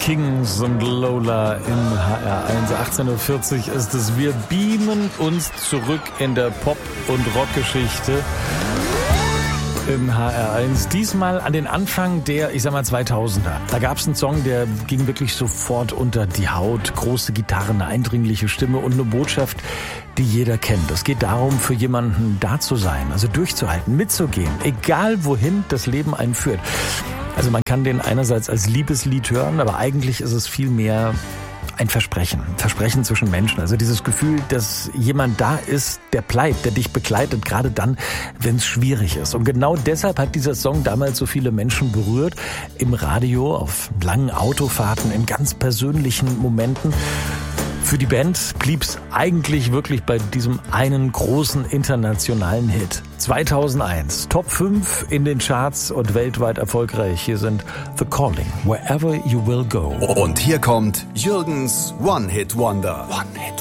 Kings und Lola in HR1. 18.40 Uhr ist es. Wir beamen uns zurück in der Pop- und Rockgeschichte im HR1. Diesmal an den Anfang der, 2000er. Da gab es einen Song, der ging wirklich sofort unter die Haut. Große Gitarre, eine eindringliche Stimme und eine Botschaft, die jeder kennt. Es geht darum, für jemanden da zu sein, also durchzuhalten, mitzugehen, egal wohin das Leben einen führt. Also man kann den einerseits als Liebeslied hören, aber eigentlich ist es viel mehr ein Versprechen zwischen Menschen. Also dieses Gefühl, dass jemand da ist, der bleibt, der dich begleitet, gerade dann, wenn es schwierig ist. Und genau deshalb hat dieser Song damals so viele Menschen berührt. Im Radio, auf langen Autofahrten, in ganz persönlichen Momenten. Für die Band blieb's eigentlich wirklich bei diesem einen großen internationalen Hit. 2001, Top 5 in den Charts und weltweit erfolgreich. Hier sind The Calling, Wherever You Will Go. Und hier kommt Jürgens One-Hit-Wonder. One-Hit